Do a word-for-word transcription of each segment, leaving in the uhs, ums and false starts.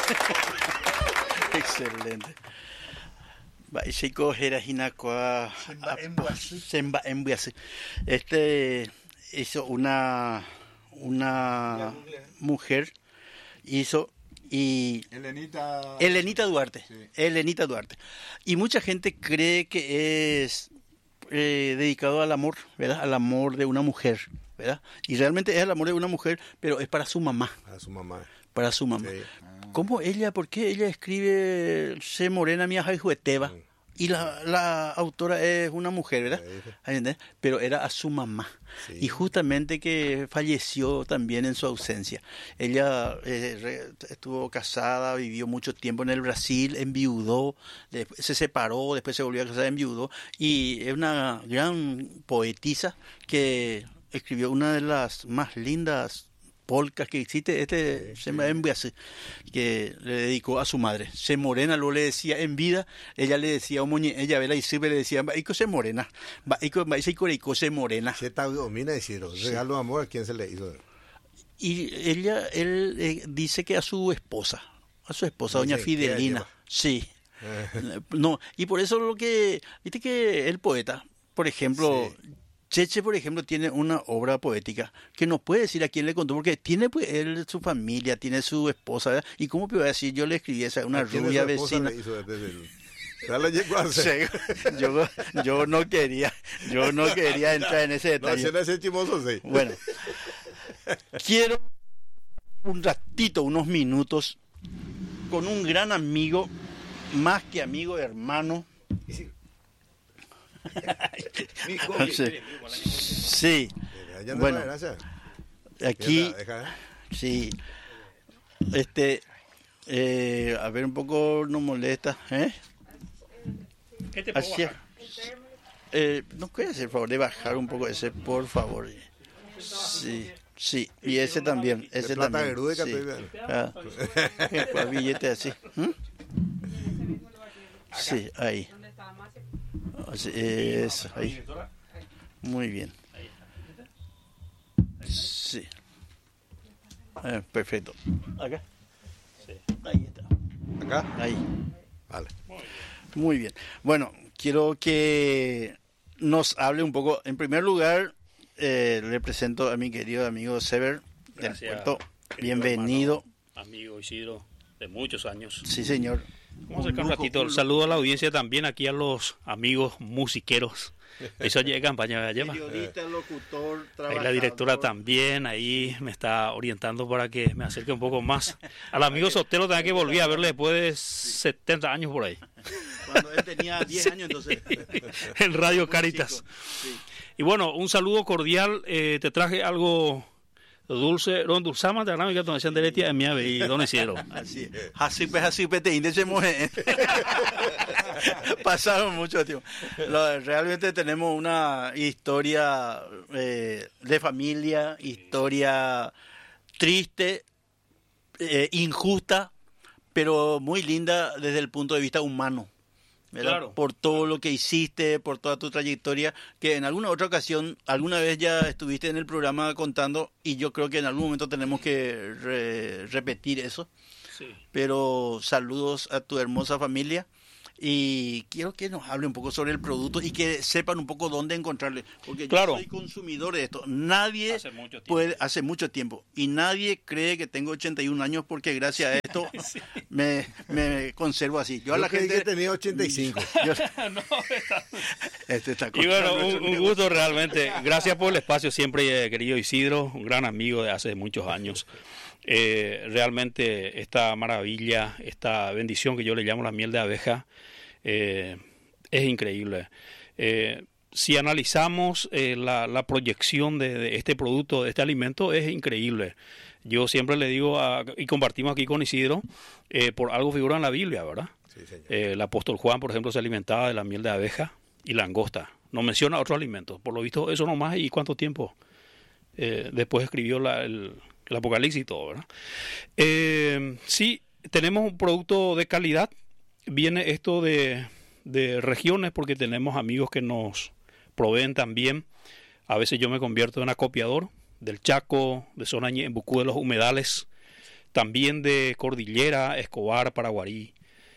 Excelente. Baishiko Herajinakwa Semba Embuasi. Este hizo una una mujer hizo y Elenita Elenita Duarte. Sí. Elenita Duarte. Y mucha gente cree que es eh, dedicado al amor, ¿verdad? Al amor de una mujer, ¿verdad? Y realmente es el amor de una mujer, pero es para su mamá. a su mamá. Para su mamá. Sí. ¿Cómo ella, por qué ella escribe Se Morena Mía Jueteva? Mm. Y la, la autora es una mujer, ¿verdad? Sí. ¿Entendés? Pero era a su mamá. Sí. Y justamente que falleció también en su ausencia. Ella eh, re- estuvo casada, vivió mucho tiempo en el Brasil, enviudó, después se separó, después se volvió a casar, enviudó. Y es una gran poetisa que escribió una de las más lindas polcas que existe, este se llama Embuasi, que le dedicó a su madre. Se Morena, luego le decía en vida, ella le decía, "Omoñe", ella vela y sirve le decía, "Baico Se Morena, baico baico Se Morena". Se está domina hicieron. Regalo de amor, ¿a quién se le hizo? Y ella, él eh, dice que a su esposa, a su esposa, doña Dice que ella Fidelina, lleva. sí. No, y por eso lo que, viste que el poeta, por ejemplo, Sí. Cheche, por ejemplo, tiene una obra poética que no puede decir a quién le contó, porque tiene pues él su familia, tiene su esposa, ¿verdad? Y cómo puede decir, yo le escribí a esa, una ¿A quién de rubia su esposa vecina. le hizo desde el- Ya le llegó a hacer. Sí, yo, yo no quería, yo no quería entrar en ese No, detalle. si no es chimoso, sí. Bueno, quiero un ratito, unos minutos, con un gran amigo, más que amigo, hermano. Sí, sí, Ya no bueno, vale, gracias. aquí, Deja, deja, ¿eh? sí, este, eh, a ver, un poco nos molesta, ¿eh? ¿Qué te puedo Así es. bajar? Eh, ¿no puede hacer el favor de bajar un poco ese, por favor? Sí, sí, y ese también, ese plata también. veruda que Sí. estoy viendo. Ah, ¿cuál billete así? ¿Mm? Sí, ahí. Así, eso, ahí. Muy bien. Sí. Eh, perfecto. Acá. Ahí está. ¿Acá? Ahí. Vale. Muy bien. Bueno, quiero que nos hable un poco. En primer lugar, eh, le presento a mi querido amigo Sever del Gracias, Puerto. querido Bienvenido. hermano, amigo Isidro, de muchos años. Sí, señor. Vamos a acercar un lujo, ratito. un El lujo. saludo a la audiencia también, aquí a los amigos musiqueros. Eso llega campaña, lleva. Periodista, locutor, Ahí trabajador. la directora también, ahí me está orientando para que me acerque un poco más. Al amigo Sotelo también que volví a verle después de setenta años por ahí. Cuando él tenía diez años, entonces. En Radio Un Caritas. chico, sí. Y bueno, un saludo cordial. Eh, te traje algo dulce. Don Dulzama, te hablaba que te decían de Letia en mi ave y don Isidro. Así es. Así pues, así pues, te indecemos. Pasaron mucho tiempo. Lo- realmente tenemos una historia eh, de familia, historia triste, eh, injusta, pero muy linda desde el punto de vista humano. ¿Verdad? Claro. Por todo lo que hiciste, por toda tu trayectoria, que en alguna otra ocasión, alguna vez ya estuviste en el programa contando, y yo creo que en algún momento tenemos que re- repetir eso. Sí. Pero saludos a tu hermosa familia y quiero que nos hable un poco sobre el producto y que sepan un poco dónde encontrarle, porque Claro. yo soy consumidor de esto. Nadie Hace mucho tiempo. puede, hace mucho tiempo, y nadie cree que tengo ochenta y un años porque gracias a esto Sí. me, me conservo así. Yo a Yo la creí gente que tenía ochenta y cinco. yo- No, está- este está Y bueno, contando un, nuestro un negocio. gusto realmente. Gracias por el espacio siempre, eh, querido Isidro, un gran amigo de hace muchos años. Eh, realmente esta maravilla, esta bendición que yo le llamo la miel de abeja, eh, es increíble. Eh, si analizamos eh, la, la proyección de, de este producto, de este alimento, es increíble. Yo siempre le digo, a- y compartimos aquí con Isidro, eh, por algo figura en la Biblia, ¿verdad? Sí, señor. Eh, el apóstol Juan, por ejemplo, se alimentaba de la miel de abeja y langosta. No menciona otros alimentos. Por lo visto, eso nomás. ¿Y cuánto tiempo? Eh, después escribió la- el, el Apocalipsis y todo, ¿verdad? Eh, sí, tenemos un producto de calidad. Viene esto de, de regiones porque tenemos amigos que nos proveen también. A veces yo me convierto en acopiador del Chaco, de zona Ñembucú, de los humedales. también de Cordillera, Escobar, Paraguarí.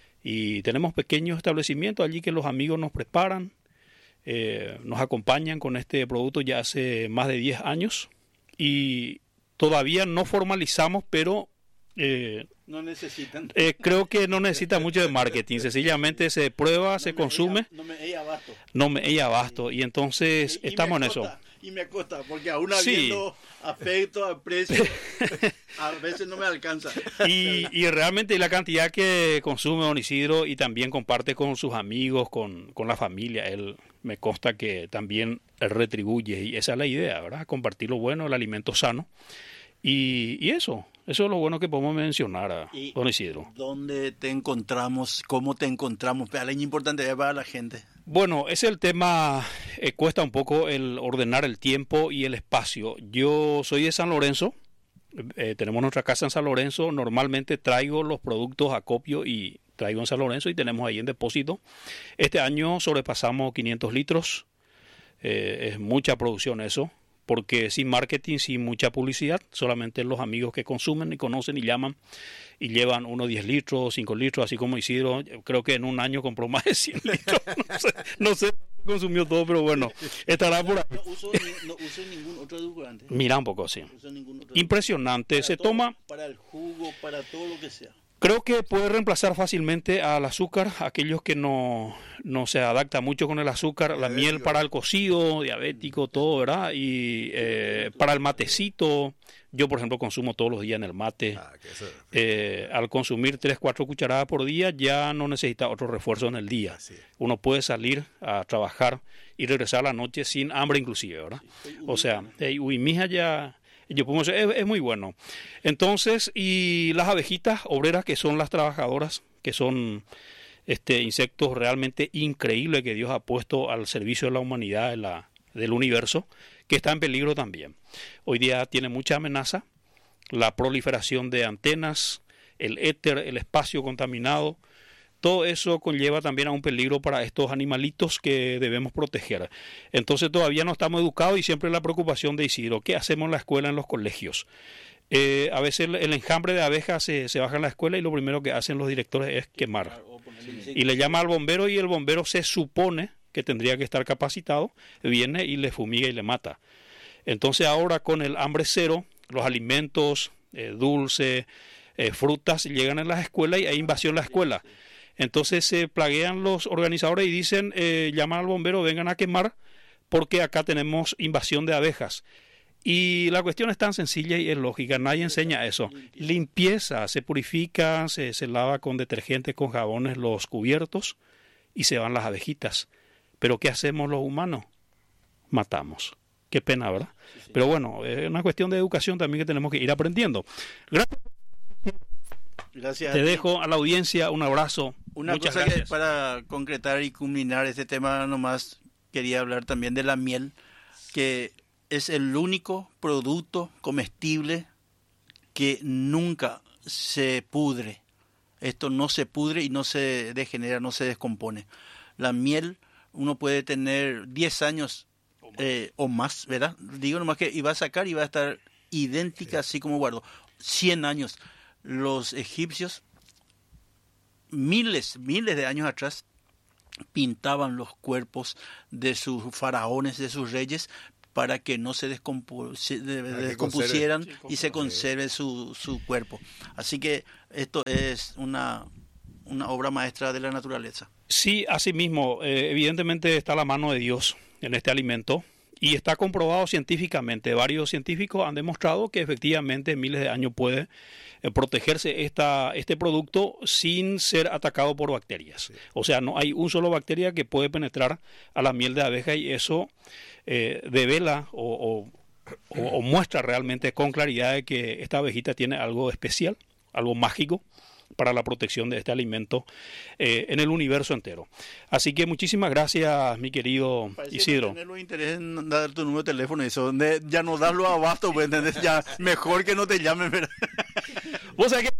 Y tenemos pequeños establecimientos allí que los amigos nos preparan, eh, nos acompañan con este producto ya hace más de diez años y todavía no formalizamos, pero eh, no necesitan. Eh, creo que no necesita mucho de marketing, sencillamente se prueba, no se consume. Ella, no me ella abasto. No me ella abasto y entonces y, y estamos en eso. Y me acosta, porque aún habiendo sí. afecto, aprecio, a veces no me alcanza. Y, y realmente la cantidad que consume don Isidro y también comparte con sus amigos, con, con la familia, él me consta que también él retribuye y esa es la idea, ¿verdad? Compartir lo bueno, el alimento sano y, y eso. Eso es lo bueno que podemos mencionar a don Isidro. ¿Dónde te encontramos? ¿Cómo te encontramos? Es importante para la gente. Bueno, ese es el tema, eh, cuesta un poco el ordenar el tiempo y el espacio. Yo soy de San Lorenzo, eh, tenemos nuestra casa en San Lorenzo, normalmente traigo los productos a copio y traigo en San Lorenzo y tenemos ahí en depósito. Este año sobrepasamos quinientos litros, eh, es mucha producción eso. Porque sin marketing, sin mucha publicidad, solamente los amigos que consumen y conocen y llaman y llevan unos diez litros, cinco litros, así como Isidro, creo que en un año compró más de cien litros, no sé, no sé, consumió todo, pero bueno, estará por ahí. No uso, ni, no uso ningún otro edulcorante. Mira un poco, sí. No impresionante, para se todo, toma... Para el jugo, para todo lo que sea. Creo que puede reemplazar fácilmente al azúcar, aquellos que no, no se adaptan mucho con el azúcar, la miel para el cocido, diabético, todo, ¿verdad? Y eh, para el matecito, yo por ejemplo consumo todos los días en el mate. Eh, al consumir tres, cuatro cucharadas por día ya no necesita otro refuerzo en el día. Uno puede salir a trabajar y regresar a la noche sin hambre inclusive, ¿verdad? O sea, hey, uy, mija ya... Yo pongo, es, es muy bueno. Entonces, y las abejitas obreras, que son las trabajadoras, que son este insectos realmente increíbles que Dios ha puesto al servicio de la humanidad, de la, del universo, que está en peligro también. Hoy día tiene mucha amenaza, la proliferación de antenas, el éter, el espacio contaminado, todo eso conlleva también a un peligro para estos animalitos que debemos proteger. Entonces todavía no estamos educados y siempre la preocupación de Isidro, ¿qué hacemos en la escuela, en los colegios? Eh, a veces el, el enjambre de abejas se, se baja en la escuela y lo primero que hacen los directores es quemar. Y le llama al bombero y el bombero se supone que tendría que estar capacitado, viene y le fumiga y le mata. Entonces ahora con el hambre cero, los alimentos, eh, dulce, eh, frutas llegan en las escuelas y hay invasión en la escuela. Entonces se plaguean los organizadores y dicen, eh, llaman al bombero, vengan a quemar porque acá tenemos invasión de abejas. Y la cuestión es tan sencilla y es lógica, nadie enseña eso. Limpieza, se purifica, se, se lava con detergente, con jabones los cubiertos y se van las abejitas. Pero ¿qué hacemos los humanos? Matamos. Qué pena, ¿verdad? Pero bueno, es una cuestión de educación también que tenemos que ir aprendiendo. Gracias. Gracias. Te a dejo a la audiencia un abrazo. Una Muchas cosa gracias. Que para concretar y culminar este tema nomás quería hablar también de la miel, que es el único producto comestible que nunca se pudre. Esto no se pudre y no se degenera, no se descompone. La miel uno puede tener diez años eh, o más, ¿verdad? Digo nomás que iba a sacar y va a estar idéntica así como guardo. cien años. Los egipcios, miles, miles de años atrás, pintaban los cuerpos de sus faraones, de sus reyes, para que no se descompu se de descompusieran sí, y se conserve su, su cuerpo. Así que esto es una, una obra maestra de la naturaleza. Sí, así mismo, eh, evidentemente está la mano de Dios en este alimento. Y está comprobado científicamente. Varios científicos han demostrado que efectivamente en miles de años puede eh, protegerse esta, este producto sin ser atacado por bacterias. Sí. O sea, no hay un solo bacteria que puede penetrar a la miel de abeja y eso eh, devela o, o, o, o muestra realmente con claridad de que esta abejita tiene algo especial, algo mágico para la protección de este alimento eh, en el universo entero. Así que muchísimas gracias, mi querido Parece Isidro. No tener interés en dar tu número de teléfono, eso, donde ya no das los abastos, pues, ¿entendés? Ya mejor que no te llamen, ¿verdad? O sea que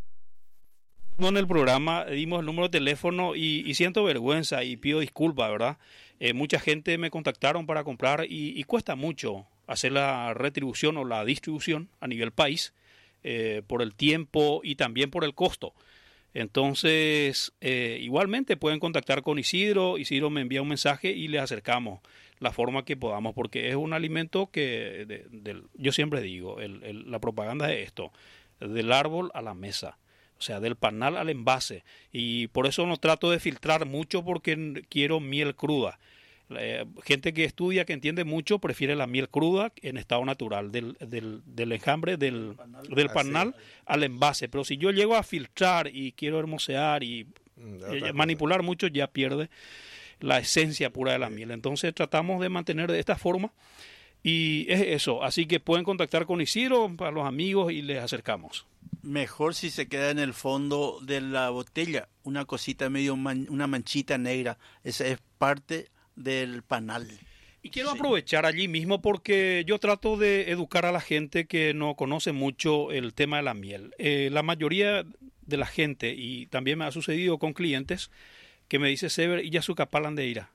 en el programa dimos el número de teléfono y, y siento vergüenza y pido disculpas, ¿verdad? Eh, mucha gente me contactaron para comprar y, y cuesta mucho hacer la retribución o la distribución a nivel país. eh, por el tiempo y también por el costo. Entonces, eh, igualmente pueden contactar con Isidro, Isidro me envía un mensaje y les acercamos la forma que podamos, porque es un alimento que, de, de, yo siempre digo, el, el, la propaganda es esto, del árbol a la mesa, o sea, del panal al envase, y por eso no trato de filtrar mucho porque quiero miel cruda. Eh, gente que estudia, que entiende mucho, prefiere la miel cruda en estado natural, del, del, del enjambre, del, del panal al envase. Pero si yo llego a filtrar y quiero hermosear y eh, manipular mucho, ya pierde la esencia pura de la miel. Entonces tratamos de mantener de esta forma y es eso. Así que pueden contactar con Isidro para los amigos y les acercamos. Mejor si se queda en el fondo de la botella, una cosita medio, man, una manchita negra. Esa es parte del panal. Y quiero sí. aprovechar allí mismo porque yo trato de educar a la gente que no conoce mucho el tema de la miel. Eh, la mayoría de la gente, y también me ha sucedido con clientes, que me dice, Sever, y ya su capalan de ira.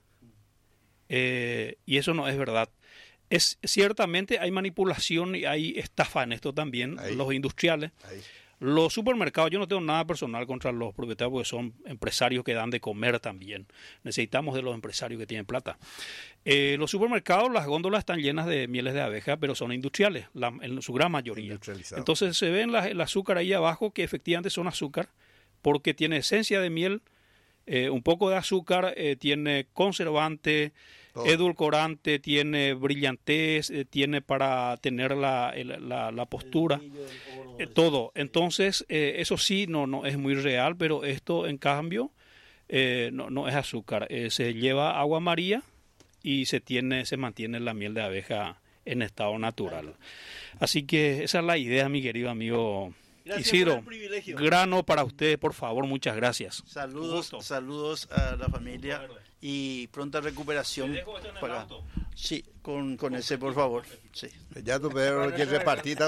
Eh, y eso no es verdad. Es, ciertamente hay manipulación y hay estafa en esto también, ahí. Los industriales. Ahí. Los supermercados, yo no tengo nada personal contra los propietarios porque son empresarios que dan de comer también. Necesitamos de los empresarios que tienen plata. Eh, los supermercados, las góndolas están llenas de mieles de abeja, pero son industriales, la, en su gran mayoría. Entonces se ve la, el azúcar ahí abajo, que efectivamente son azúcar, porque tiene esencia de miel, eh, un poco de azúcar, eh, tiene conservante, oh. edulcorante, tiene brillantez, eh, tiene para tener la, el, la, la postura. Eh, todo. Entonces, eh, eso sí, no, no es muy real, pero esto, en cambio, eh, no, no es azúcar. Eh, se lleva agua María y se tiene, se mantiene la miel de abeja en estado natural. Así que esa es la idea, mi querido amigo gracias Isidro. Grano para ustedes, por favor, muchas gracias. Saludos, saludos a la familia y pronta recuperación. Para... Sí, con, con ese, por favor. Sí. Ya tu perro que repartita.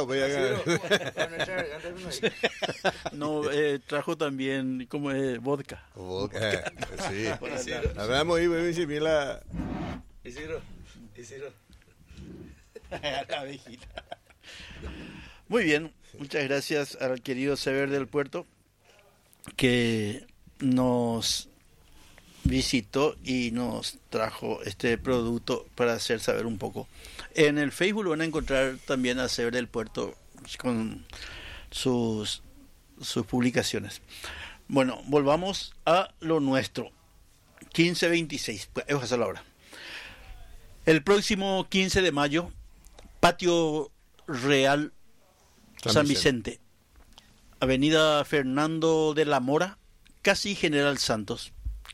No, eh, trajo también como eh, vodka. Vodka, sí. Hablamos ahí, me dice, mira. Isidro, Isidro. La abejita. Muy bien, muchas gracias al querido Sever del Puerto que nos visitó y nos trajo este producto para hacer saber un poco. En el Facebook van a encontrar también a Sever del Puerto con sus, sus publicaciones. Bueno, volvamos a lo nuestro. quince veintiséis, pues, vamos a hacerlo ahora. El próximo quince de mayo, Patio Real San, San Vicente. Vicente, Avenida Fernando de la Mora, casi General Santos.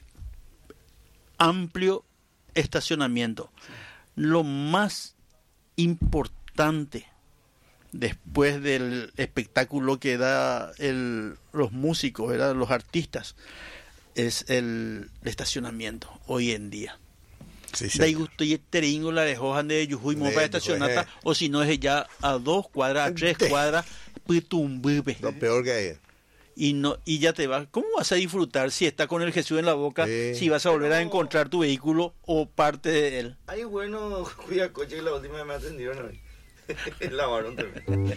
Amplio estacionamiento. Sí. Lo más importante después del espectáculo que da el, los músicos, ¿verdad? Los artistas, es el, el estacionamiento hoy en día. Sí, sí. De gusto y teringo la dejó de Yujuy mo para estacionar, o si no es ya a dos cuadras, a tres cuadras, pitumbibe. Lo peor que hay. Y no y ya te vas. ¿Cómo vas a disfrutar si está con el Jesús en la boca? Sí. Si vas a volver a encontrar tu vehículo o parte de él. Ay, bueno, cuida coche que la última vez me atendieron hoy. Lavaron también.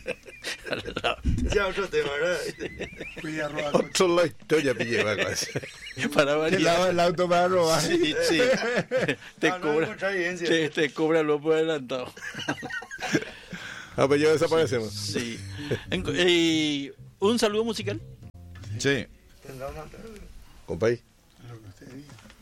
Ya otro tema, ¿verdad? Cuida robar coche. Otro la historia me lleva casi. Para variar. El auto para robar. Sí, sí. Te no, cobra. No te, te cobra lo por adelantado. Ah, pues ya desaparecemos. Sí. Y un saludo musical. Sí. Compay.